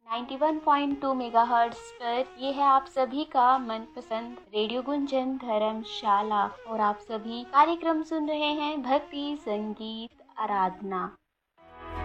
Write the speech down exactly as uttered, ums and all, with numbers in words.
Ninety one point two megahertz पर ये है आप सभी का मनपसंद रेडियो गुंजन धर्मशाला और आप सभी कार्यक्रम सुन रहे हैं भक्ति संगीत आराधना।